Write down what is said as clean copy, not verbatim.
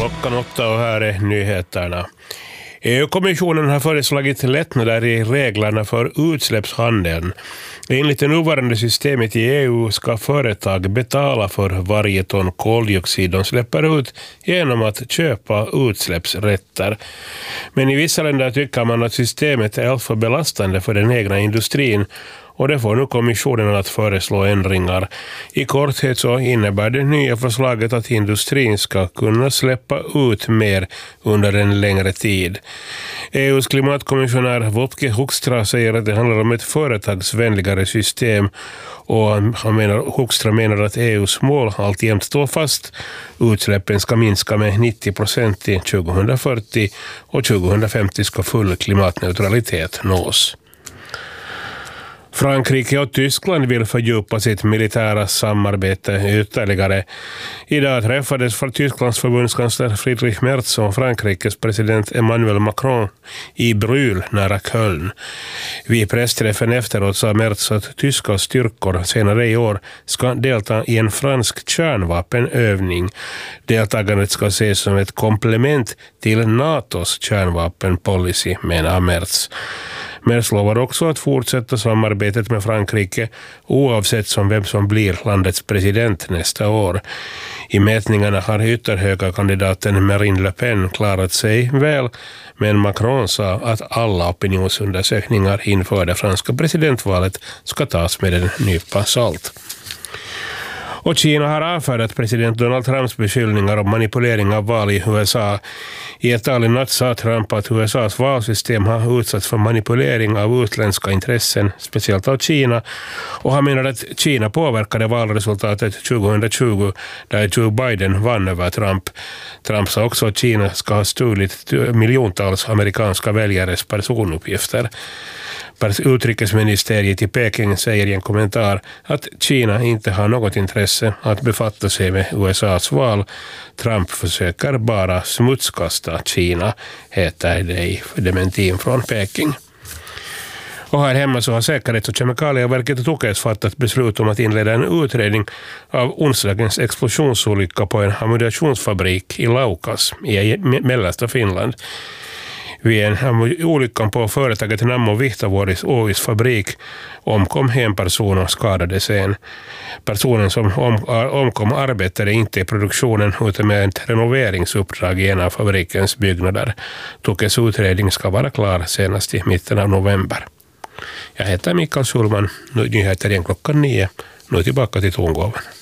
Klockan 8 och här är nyheterna. EU-kommissionen har föreslagit lättnader i reglerna för utsläppshandeln. Enligt det nuvarande systemet i EU ska företag betala för varje ton koldioxid de släpper ut genom att köpa utsläppsrätter. Men i vissa länder tycker man att systemet är alltför belastande för den egna industrin, och det får nu kommissionen att föreslå ändringar. I korthet så innebär det nya förslaget att industrin ska kunna släppa ut mer under en längre tid. EU:s klimatkommissionär Wopke Hoekstra säger att det handlar om ett företagsvänligare system, och Hoekstra menar att EU:s mål alltjämt står fast. Utsläppen ska minska med 90% till 2040 och 2050 ska full klimatneutralitet nås. Frankrike och Tyskland vill fördjupa sitt militära samarbete ytterligare. Idag träffades för Tysklands förbundskansler Friedrich Merz och Frankrikes president Emmanuel Macron i Brühl nära Köln. Vid pressträffen efteråt sa Merz att tyska styrkor senare i år ska delta i en fransk kärnvapenövning. Deltagandet ska ses som ett komplement till NATOs kärnvapenpolicy, menar Merz. Merz lovar också att fortsätta samarbetet med Frankrike oavsett vem som blir landets president nästa år. I mätningarna har ytterhögerkandidaten Marine Le Pen klarat sig väl, men Macron sa att alla opinionsundersökningar inför det franska presidentvalet ska tas med en nypa salt. Och Kina har avfärdat president Donald Trumps beskyllningar om manipulering av val i USA. I ett tal i natt sa Trump att USAs valsystem har utsatts för manipulering av utländska intressen, speciellt av Kina. Och han menar att Kina påverkade valresultatet 2020 där Joe Biden vann över Trump. Trump sa också att Kina ska ha stulit miljontals amerikanska väljares personuppgifter. Utrikesministeriet i Peking säger i en kommentar att Kina inte har något intresse att befatta sig med USAs val. Trump försöker bara smutskasta Kina, heter det i dementin från Peking. Och här hemma så har Säkerhets- och kemikalieverket Tukes fattat beslut om att inleda en utredning av onsdagens explosionsolycka på en ammunitionsfabrik i Laukas i mellersta Finland. Vid en olyckan på företaget Nammo Vihtavuoris Oys fabrik omkom en person och skadades en. Personen som omkom arbetade inte i produktionen utan med ett renoveringsuppdrag i en av fabrikens byggnader. Tukes utredning ska vara klar senast i mitten av november. Jag heter Mikael Schulman, nyheter igen 9:00. Nu tillbaka till tongåvan.